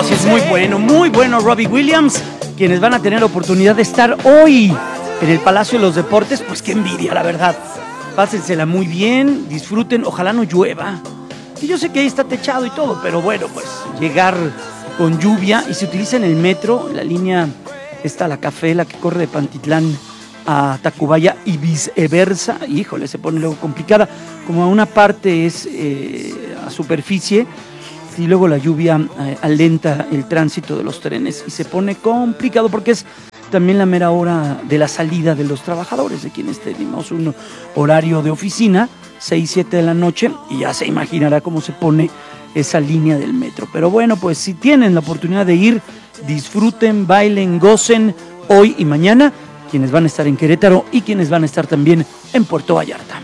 sí es muy bueno Robbie Williams, quienes van a tener la oportunidad de estar hoy en el Palacio de los Deportes. Pues qué envidia, la verdad. Pásensela muy bien, disfruten, ojalá no llueva. Y yo sé que ahí está techado y todo, pero bueno, pues llegar con lluvia. Y se utiliza en el metro, la línea está la Café, la que corre de Pantitlán a Tacubaya y viceversa. Híjole, se pone luego complicada. Como a una parte es a superficie y luego la lluvia alenta el tránsito de los trenes y se pone complicado porque es también la mera hora de la salida de los trabajadores, de quienes tenemos un horario de oficina, 6, 7 de la noche, y ya se imaginará cómo se pone esa línea del metro. Pero bueno, pues si tienen la oportunidad de ir, disfruten, bailen, gocen hoy y mañana, quienes van a estar en Querétaro y quienes van a estar también en Puerto Vallarta.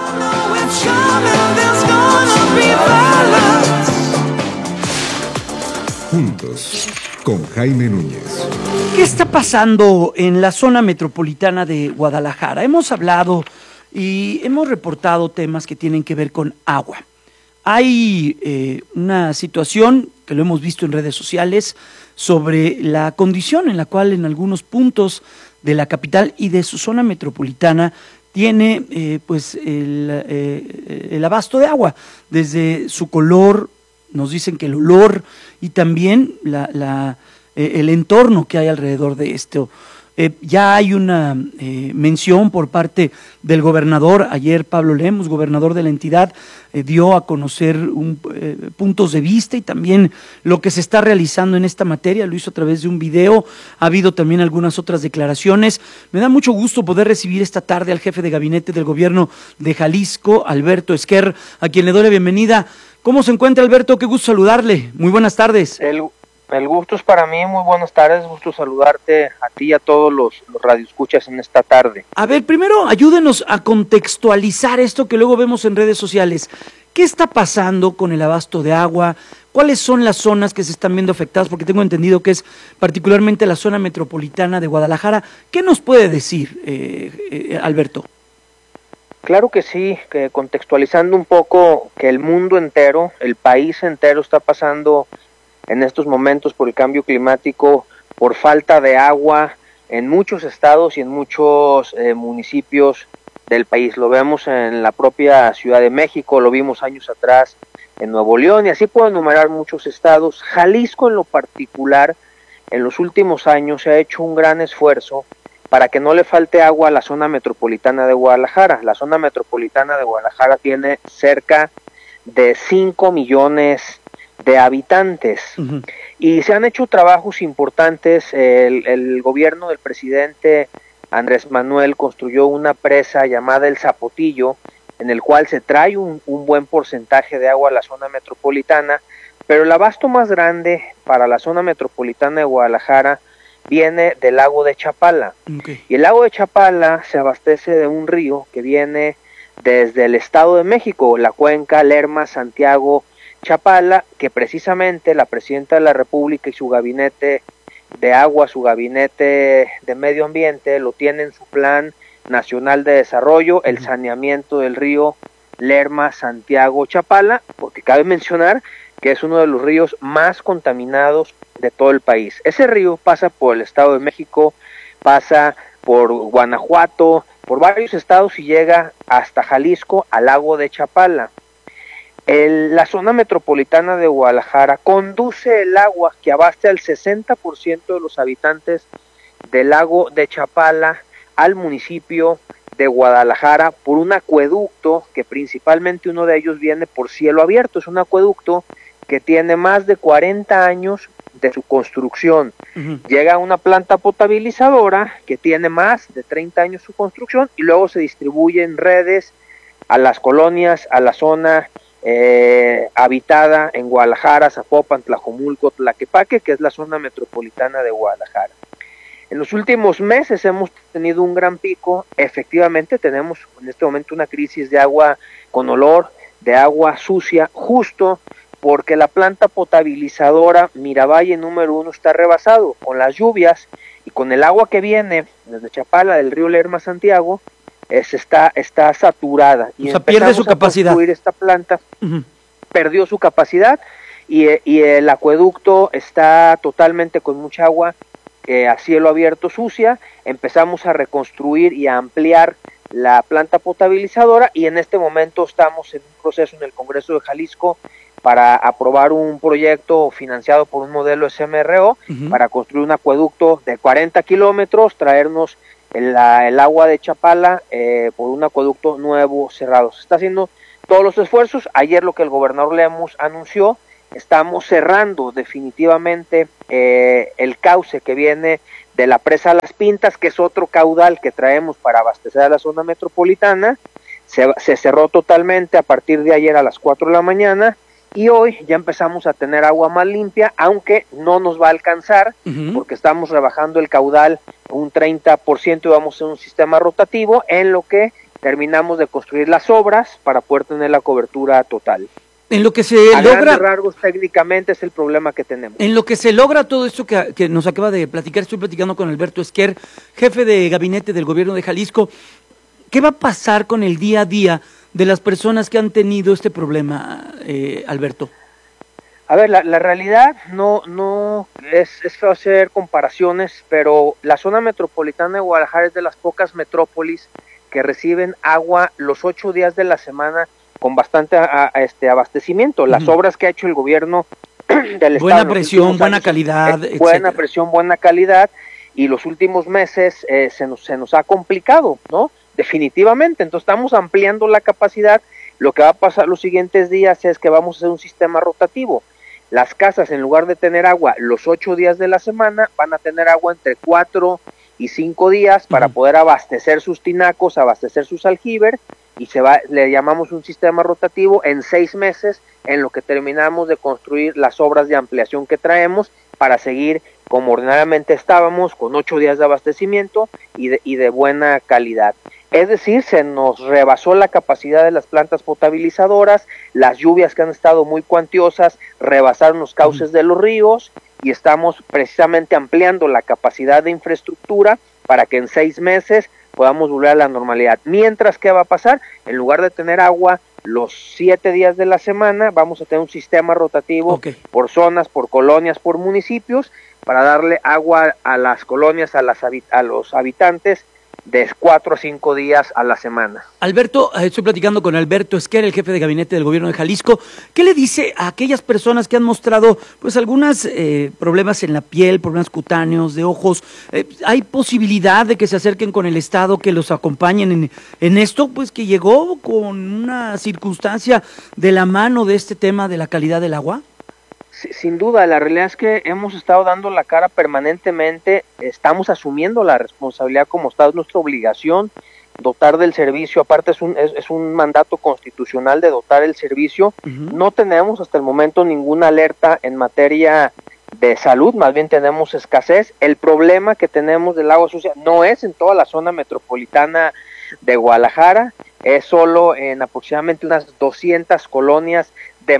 Juntos, con Jaime Núñez. ¿Qué está pasando en la zona metropolitana de Guadalajara? Hemos hablado y hemos reportado temas que tienen que ver con agua. Hay una situación que lo hemos visto en redes sociales sobre la condición en la cual en algunos puntos de la capital y de su zona metropolitana tiene el abasto de agua, desde su color, nos dicen que el olor y también el entorno que hay alrededor de esto. Ya hay una mención por parte del gobernador. Ayer Pablo Lemus, gobernador de la entidad, dio a conocer puntos de vista y también lo que se está realizando en esta materia. Lo hizo a través de un video. Ha habido también algunas otras declaraciones. Me da mucho gusto poder recibir esta tarde al jefe de gabinete del gobierno de Jalisco, Alberto Esquer, a quien le doy la bienvenida. ¿Cómo se encuentra, Alberto? Qué gusto saludarle. Muy buenas tardes. El gusto es para mí, muy buenas tardes, gusto saludarte a ti y a todos los radioescuchas en esta tarde. A ver, primero ayúdenos a contextualizar esto que luego vemos en redes sociales. ¿Qué está pasando con el abasto de agua? ¿Cuáles son las zonas que se están viendo afectadas? Porque tengo entendido que es particularmente la zona metropolitana de Guadalajara. ¿Qué nos puede decir, Alberto? Claro que sí, que contextualizando un poco que el mundo entero, el país entero está pasando en estos momentos por el cambio climático, por falta de agua en muchos estados y en muchos municipios del país. Lo vemos en la propia Ciudad de México, lo vimos años atrás en Nuevo León y así puedo enumerar muchos estados. Jalisco en lo particular, en los últimos años se ha hecho un gran esfuerzo para que no le falte agua a la zona metropolitana de Guadalajara. La zona metropolitana de Guadalajara tiene cerca de 5 millones de habitantes. Uh-huh. Y se han hecho trabajos importantes. El gobierno del presidente Andrés Manuel construyó una presa llamada El Zapotillo, en el cual se trae un buen porcentaje de agua a la zona metropolitana, pero el abasto más grande para la zona metropolitana de Guadalajara viene del lago de Chapala. Okay. Y el lago de Chapala se abastece de un río que viene desde el Estado de México, la cuenca Lerma, Santiago, Chapala, que precisamente la presidenta de la República y su gabinete de agua, su gabinete de medio ambiente, lo tiene en su plan nacional de desarrollo, el saneamiento del río Lerma, Santiago, Chapala, porque cabe mencionar que es uno de los ríos más contaminados de todo el país. Ese río pasa por el Estado de México, pasa por Guanajuato, por varios estados y llega hasta Jalisco, al lago de Chapala. La zona metropolitana de Guadalajara conduce el agua que abaste al 60% de los habitantes del lago de Chapala al municipio de Guadalajara por un acueducto que principalmente uno de ellos viene por cielo abierto. Es un acueducto que tiene más de 40 años de su construcción. Uh-huh. Llega a una planta potabilizadora que tiene más de 30 años su construcción y luego se distribuye en redes a las colonias, a la zona habitada en Guadalajara, Zapopan, Tlajomulco, Tlaquepaque, que es la zona metropolitana de Guadalajara. En los últimos meses hemos tenido un gran pico. Efectivamente tenemos en este momento una crisis de agua con olor, de agua sucia, justo porque la planta potabilizadora Miravalle número 1 está rebasado. Con las lluvias y con el agua que viene desde Chapala, del río Lerma, Santiago, está saturada. Y o sea, pierde su capacidad. Esta planta perdió su capacidad y el acueducto está totalmente con mucha agua a cielo abierto sucia. Empezamos a reconstruir y a ampliar la planta potabilizadora y en este momento estamos en un proceso en el Congreso de Jalisco para aprobar un proyecto financiado por un modelo SMRO para construir un acueducto de 40 kilómetros, traernos el agua de Chapala por un acueducto nuevo cerrado. Se está haciendo todos los esfuerzos. Ayer lo que el gobernador Lemus anunció, estamos cerrando definitivamente el cauce que viene de la presa Las Pintas, que es otro caudal que traemos para abastecer a la zona metropolitana. Se cerró totalmente a partir de ayer a las 4 de la mañana y hoy ya empezamos a tener agua más limpia, aunque no nos va a alcanzar porque estamos rebajando el caudal un 30% y vamos a hacer un sistema rotativo en lo que terminamos de construir las obras para poder tener la cobertura total. En lo que se a logra, grandes rasgos, técnicamente es el problema que tenemos. En lo que se logra todo esto que nos acaba de platicar, estoy platicando con Alberto Esquer, jefe de gabinete del gobierno de Jalisco. ¿Qué va a pasar con el día a día de las personas que han tenido este problema, Alberto? A ver, la realidad no es feo hacer comparaciones, pero la zona metropolitana de Guadalajara es de las pocas metrópolis que reciben agua los 8 días de la semana con bastante abastecimiento. Las obras que ha hecho el gobierno del Estado. Buena presión, buena calidad. Buena presión, buena calidad, y los últimos meses se nos ha complicado, ¿no? Definitivamente. Entonces estamos ampliando la capacidad. Lo que va a pasar los siguientes días es que vamos a hacer un sistema rotativo. Las casas, en lugar de tener agua los 8 días de la semana, van a tener agua entre 4 y 5 días para poder abastecer sus tinacos, abastecer sus aljibes, y le llamamos un sistema rotativo en 6 meses, en lo que terminamos de construir las obras de ampliación que traemos para seguir como ordinariamente estábamos, con 8 días de abastecimiento y de buena calidad. Es decir, se nos rebasó la capacidad de las plantas potabilizadoras, las lluvias que han estado muy cuantiosas rebasaron los cauces de los ríos y estamos precisamente ampliando la capacidad de infraestructura para que en 6 meses podamos volver a la normalidad. Mientras, ¿qué va a pasar? En lugar de tener agua los 7 días de la semana, vamos a tener un sistema rotativo por zonas, por colonias, por municipios, para darle agua a las colonias, a los habitantes, de 4 a 5 días a la semana. Alberto, estoy platicando con Alberto Esquer, el jefe de gabinete del gobierno de Jalisco. ¿Qué le dice a aquellas personas que han mostrado pues algunos problemas en la piel, problemas cutáneos, de ojos? ¿Hay posibilidad de que se acerquen con el Estado, que los acompañen en esto? Pues que llegó con una circunstancia de la mano de este tema de la calidad del agua. Sin duda, la realidad es que hemos estado dando la cara permanentemente, estamos asumiendo la responsabilidad como Estado, es nuestra obligación dotar del servicio, aparte es un mandato constitucional de dotar el servicio. No tenemos hasta el momento ninguna alerta en materia de salud, más bien tenemos escasez. El problema que tenemos del agua sucia no es en toda la zona metropolitana de Guadalajara, es solo en aproximadamente unas 200 colonias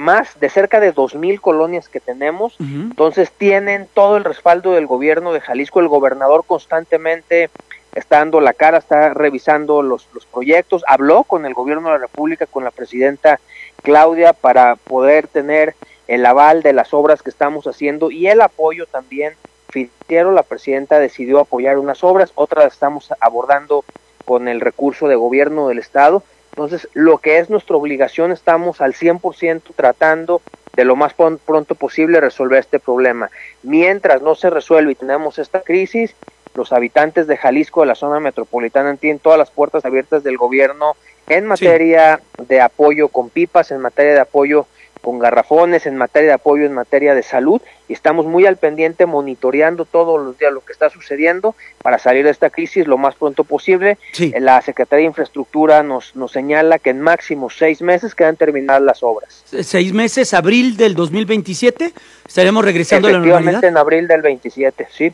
de cerca de 2,000 colonias que tenemos. Entonces tienen todo el respaldo del gobierno de Jalisco. El gobernador constantemente está dando la cara, está revisando los proyectos, habló con el gobierno de la República, con la presidenta Claudia, para poder tener el aval de las obras que estamos haciendo y el apoyo también financiero. La presidenta decidió apoyar unas obras, otras estamos abordando con el recurso de gobierno del Estado. Entonces, lo que es nuestra obligación, estamos al 100% tratando de lo más pronto posible resolver este problema. Mientras no se resuelve y tenemos esta crisis, los habitantes de Jalisco, de la zona metropolitana, tienen todas las puertas abiertas del gobierno en materia de apoyo con pipas, en materia de apoyo con garrafones, en materia de apoyo, en materia de salud, y estamos muy al pendiente monitoreando todos los días lo que está sucediendo para salir de esta crisis lo más pronto posible. La Secretaría de Infraestructura nos señala que en máximo 6 meses quedan terminadas las obras. 6 meses, abril del 2027, estaremos regresando a la normalidad. Efectivamente, en abril del 27, sí.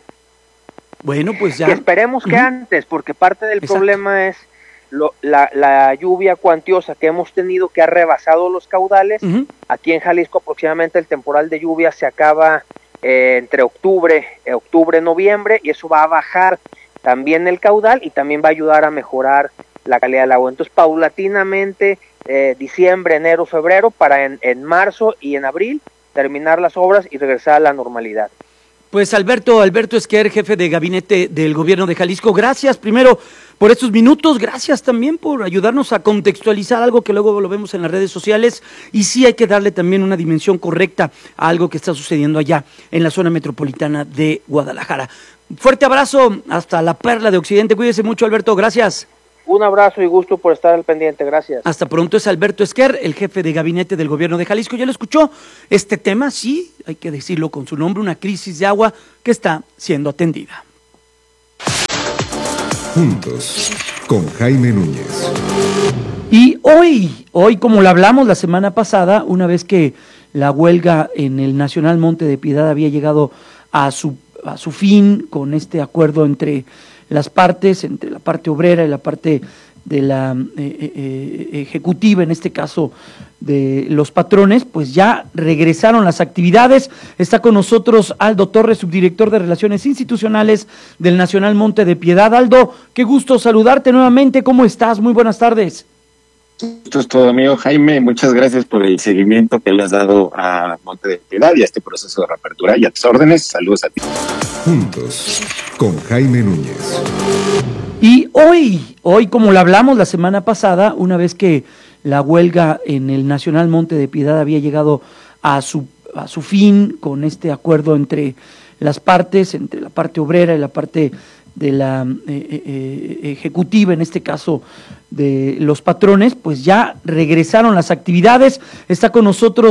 Bueno, pues ya. Y esperemos que antes, porque parte del problema es la lluvia cuantiosa que hemos tenido, que ha rebasado los caudales. Aquí en Jalisco aproximadamente el temporal de lluvia se acaba entre octubre, noviembre, y eso va a bajar también el caudal y también va a ayudar a mejorar la calidad del agua. Entonces, paulatinamente, diciembre, enero, febrero, para en marzo y en abril terminar las obras y regresar a la normalidad. Pues Alberto Esquer, jefe de gabinete del gobierno de Jalisco, gracias primero por estos minutos, gracias también por ayudarnos a contextualizar algo que luego lo vemos en las redes sociales, y sí hay que darle también una dimensión correcta a algo que está sucediendo allá en la zona metropolitana de Guadalajara. Fuerte abrazo hasta la Perla de Occidente, cuídese mucho Alberto, gracias. Un abrazo y gusto por estar al pendiente, gracias. Hasta pronto. Es Alberto Esquer, el jefe de gabinete del gobierno de Jalisco. ¿Ya lo escuchó? Este tema, sí, hay que decirlo con su nombre, una crisis de agua que está siendo atendida. Juntos, con Jaime Núñez. Y hoy, como lo hablamos la semana pasada, una vez que la huelga en el Nacional Monte de Piedad había llegado a su fin con este acuerdo entre las partes, entre la parte obrera y la parte de la ejecutiva, en este caso de los patrones, pues ya regresaron las actividades. Está con nosotros Aldo Torres, subdirector de Relaciones Institucionales del Nacional Monte de Piedad. Aldo, qué gusto saludarte nuevamente, ¿cómo estás? Muy buenas tardes. Esto es todo, amigo Jaime, muchas gracias por el seguimiento que le has dado a Monte de Piedad y a este proceso de reapertura y a tus órdenes. Saludos a ti. Juntos, con Jaime Núñez. Y hoy, como lo hablamos la semana pasada, una vez que la huelga en el Nacional Monte de Piedad había llegado a su fin con este acuerdo entre las partes, entre la parte obrera y la parte de la ejecutiva, en este caso de los patrones, pues ya regresaron las actividades. Está con nosotros